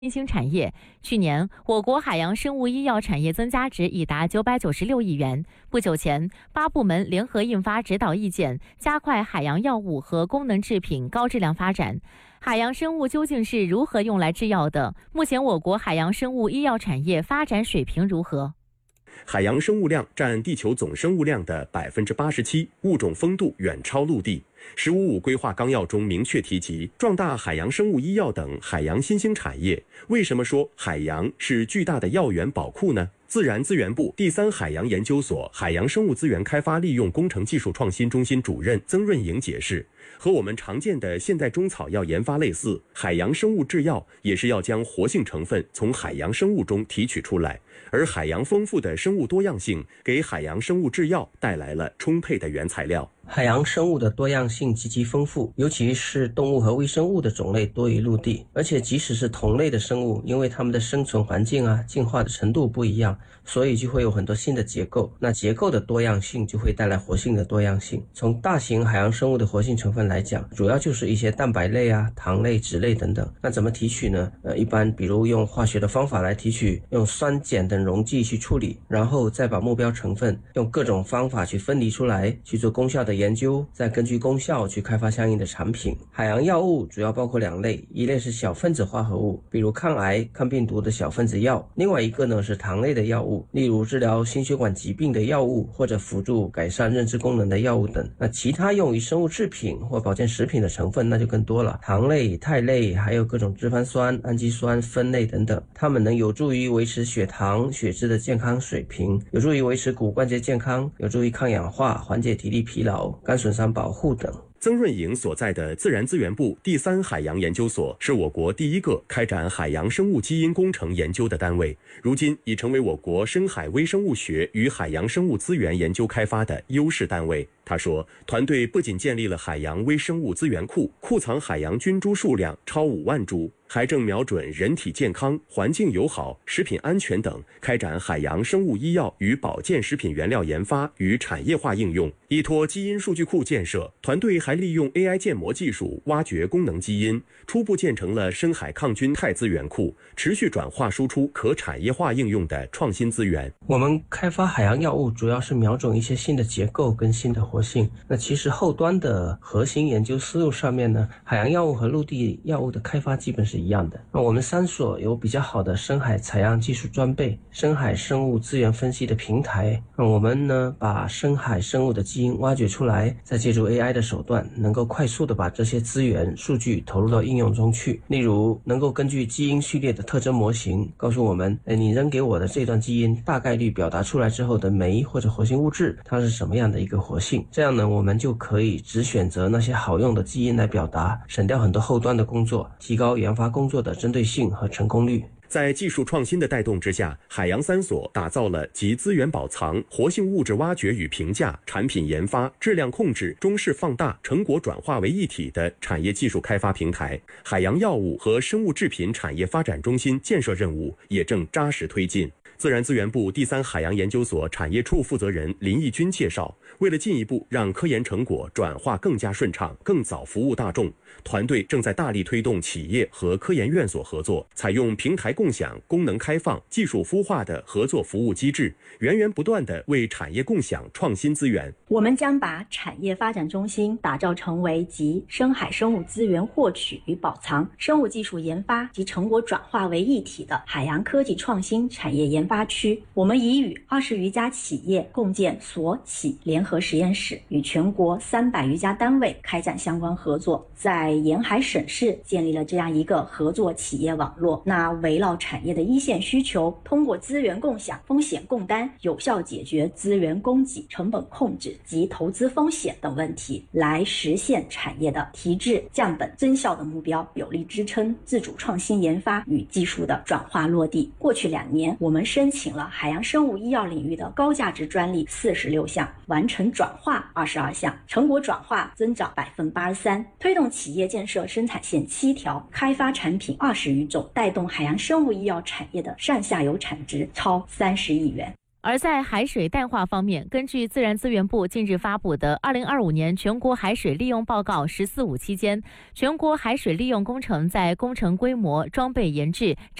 新兴产业，去年我国海洋生物医药产业增加值已达996亿元。不久前，8部门联合印发指导意见，加快海洋药物和功能制品高质量发展。海洋生物究竟是如何用来制药的？目前我国海洋生物医药产业发展水平如何？ 海洋生物量占地球总生物量的87%，物种丰度远超陆地。“15+5”规划纲要中明确提及壮大海洋生物医药等海洋新兴产业。为什么说海洋是巨大的药源宝库呢？自然资源部第3海洋研究所海洋生物资源开发利用工程技术创新中心主任曾润颖解释，和我们常见的现代中草药研发类似，海洋生物制药也是要将活性成分从海洋生物中提取出来，而海洋丰富的生物多样性给海洋生物制药带来了充沛的原材料。 海洋生物的多样性极其丰富，尤其是动物和微生物的种类多于陆地，而且即使是同类的生物，因为它们的生存环境进化的程度不一样，所以就会有很多新的结构。那结构的多样性就会带来活性的多样性。从大型海洋生物的活性成分来讲，主要就是一些蛋白类糖类、脂类等等。那怎么提取呢？一般比如用化学的方法来提取，用酸碱等溶剂去处理，然后再把目标成分用各种方法去分离出来，去做功效的研究，再根据功效去开发相应的产品。海洋药物主要包括2类，一类是小分子化合物，比如抗癌、抗病毒的小分子药；另外一个呢是糖类的药物，例如治疗心血管疾病的药物，或者辅助改善认知功能的药物等。那其他用于生物制品或保健食品的成分那就更多了，糖类、肽类，还有各种脂肪酸、氨基酸、酚类等等，它们能有助于维持血糖、血脂的健康水平，有助于维持骨关节健康，有助于抗氧化、缓解体力疲劳、肝损伤保护等。 曾润颖所在的自然资源部第3海洋研究所是我国第一个开展海洋生物基因工程研究的单位，如今已成为我国深海微生物学与海洋生物资源研究开发的优势单位。他说，团队不仅建立了海洋微生物资源库，库藏海洋菌株数量超5万株，还正瞄准人体健康、环境友好、食品安全等，开展海洋生物医药与保健食品原料研发与产业化应用。依托基因数据库建设，团队还利用 AI 建模技术挖掘功能基因，初步建成了深海抗菌肽资源库，持续转化输出可产业化应用的创新资源。 我们开发海洋药物主要是瞄准一些新的结构跟新的活性。那其实后端的核心研究思路上面呢，海洋药物和陆地药物的开发基本是一样的。那我们3所有比较好的深海采样技术装备、深海生物资源分析的平台。那我们呢，把深海生物的基因挖掘出来，再借助 AI 的手段，能够快速的把这些资源数据投入到应用中去。例如，能够根据基因序列的特征模型，告诉我们，你扔给我的这段基因大概率表达出来之后的酶或者活性物质，它是什么样的一个活性。这样呢，我们就可以只选择那些好用的基因来表达，省掉很多后端的工作，提高研发工作的针对性和成功率。 在技术创新的带动之下，海洋3所打造了集资源保藏、活性物质挖掘与评价、产品研发、质量控制、中视放大、成果转化为一体的产业技术开发平台。海洋药物和生物制品产业发展中心建设任务也正扎实推进。自然资源部第3海洋研究所产业处负责人林义军介绍，为了进一步让科研成果转化更加顺畅、更早服务大众，团队正在大力推动企业和科研院所合作，采用平台共享、功能开放、技术孵化的合作服务机制，源源不断地为产业共享创新资源。 我们将把产业发展中心打造成为集深海生物资源获取与保藏、生物技术研发及成果转化为一体的海洋科技创新产业研发区。我们已与20余家企业共建所企联合实验室，与全国300余家单位开展相关合作，在沿海省市建立了这样一个合作企业网络。那围绕产业的一线需求，通过资源共享、风险共担，有效解决资源供给、成本控制及投资风险等问题，来实现产业的提质、降本、增效的目标，有力支撑自主创新研发与技术的转化落地。过去2年，我们申请了海洋生物医药领域的高价值专利46项，完成转化22项，成果转化增长83%，推动企业建设生产线7条，开发产品20余种，带动海洋生物医药产业的上下游产值超30亿元。 而在海水淡化方面，根据自然资源部近日发布的2025年全国海水利用报告“十四五”期间，全国海水利用工程在工程规模、装备研制、